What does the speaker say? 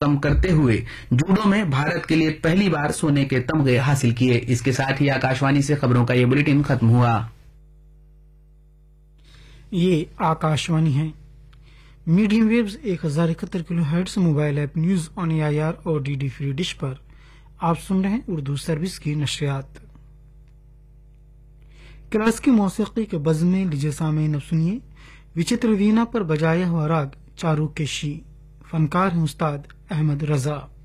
खत्म करते हुए जूडो में भारत के लिए पहली बार सोने के तमगे हासिल किए। इसके साथ ही आकाशवाणी से खबरों का ये बुलेटिन खत्म हुआ। ये आकाशवाणी है। Medium waves 1071 kilohertz mobile app news on AIR और डीडी फ्री डिश पर आप सुन रहे हैं उर्दू सर्विस की नशरियात। क्लासिकी मौसीकी के बज़्म में लीजिए सामीन अब सुनिए विचित्र वीणा पर बजाया हुआ राग चारू केशी। फनकार हैं उस्ताद अहमद रजा।